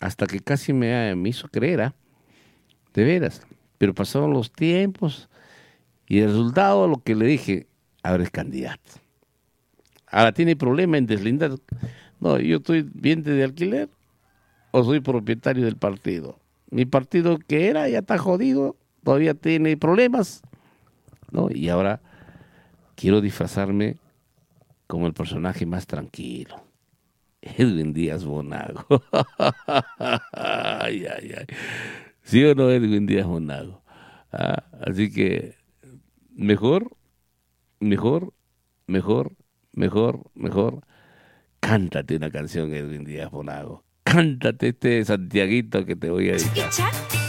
hasta que casi me hizo creer, ¿ah? De veras. Pero pasaron los tiempos y el resultado, lo que le dije, ahora es candidato. Ahora tiene problema en deslindar. No, yo estoy bien de alquiler o soy propietario del partido. Mi partido que era ya está jodido, todavía tiene problemas, ¿no? Y ahora quiero disfrazarme como el personaje más tranquilo. Edwin Díaz Bonago. Ay, ay, ay. ¿Sí o no, Edwin Díaz Bonago? Ah, así que mejor, mejor, mejor, mejor. Cántate una canción, Edwin Díaz Bonago. Cántate este Santiaguito que te voy a dedicar.